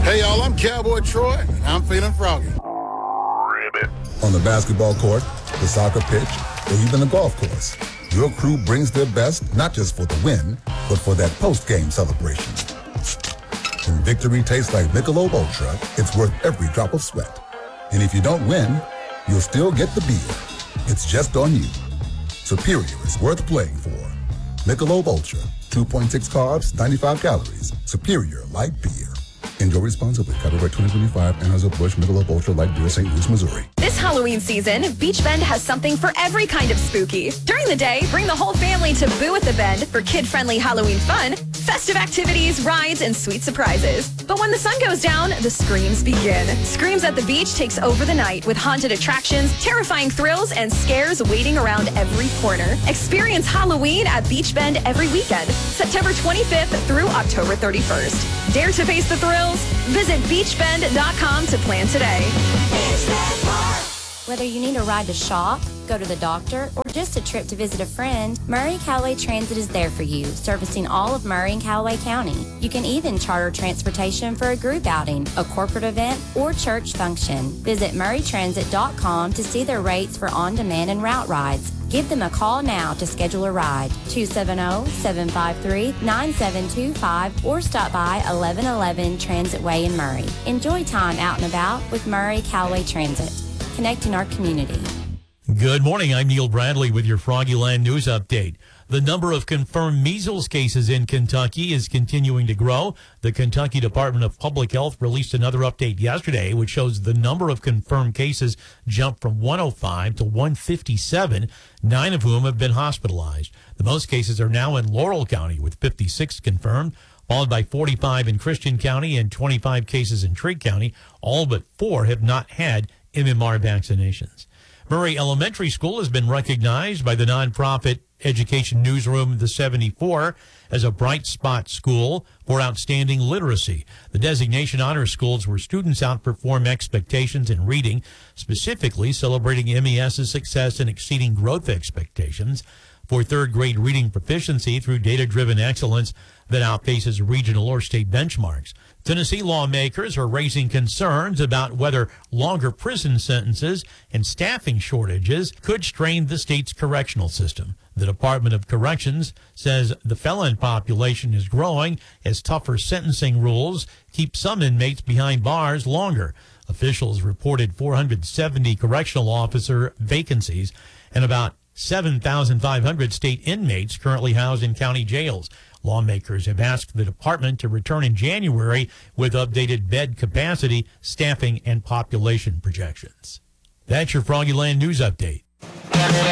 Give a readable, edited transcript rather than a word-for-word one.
Hey, y'all, I'm Cowboy Troy, and I'm feeling froggy. On the basketball court, the soccer pitch, or even the golf course, your crew brings their best not just for the win, but for that post-game celebration. When victory tastes like Michelob Ultra, it's worth every drop of sweat. And if you don't win, you'll still get the beer. It's just on you. Superior is worth playing for. Michelob Ultra, 2.6 carbs, 95 calories. Superior light beer. Enjoy responsibly. Copyright 2025, Anheuser-Busch Michelob Ultra Light Beer, St. Louis, Missouri. This Halloween season, Beach Bend has something for every kind of spooky. During the day, bring the whole family to Boo at the Bend for kid-friendly Halloween fun, festive activities, rides, and sweet surprises. But when the sun goes down, the screams begin. Screams at the Beach takes over the night with haunted attractions, terrifying thrills, and scares waiting around every corner. Experience Halloween at Beach Bend every weekend, September 25th through October 31st. Dare to face the thrills? Visit beachbend.com to plan today. Whether you need a ride to shop, go to the doctor, or just a trip to visit a friend, Murray Callaway Transit is there for you, servicing all of Murray and Callaway County. You can even charter transportation for a group outing, a corporate event, or church function. Visit murraytransit.com to see their rates for on-demand and route rides. Give them a call now to schedule a ride, 270-753-9725, or stop by 1111 Transit Way in Murray. Enjoy time out and about with Murray Callaway Transit, connecting our community. Good morning. I'm Neil Bradley with your Froggyland News Update. The number of confirmed measles cases in Kentucky is continuing to grow. The Kentucky Department of Public Health released another update yesterday, which shows the number of confirmed cases jumped from 105 to 157, 9 of whom have been hospitalized. The most cases are now in Laurel County, with 56 confirmed, followed by 45 in Christian County and 25 cases in Trigg County. All but 4 have not had MMR vaccinations. Murray Elementary School has been recognized by the nonprofit Education Newsroom, the 74, as a bright spot school for outstanding literacy. The designation honors schools where students outperform expectations in reading, specifically celebrating MES's success in exceeding growth expectations for third grade reading proficiency through data-driven excellence that outpaces regional or state benchmarks. Tennessee lawmakers are raising concerns about whether longer prison sentences and staffing shortages could strain the state's correctional system. The Department of Corrections says the felon population is growing as tougher sentencing rules keep some inmates behind bars longer. Officials reported 470 correctional officer vacancies and about 7,500 state inmates currently housed in county jails. Lawmakers have asked the department to return in January with updated bed capacity, staffing, and population projections. That's your Froggyland News Update.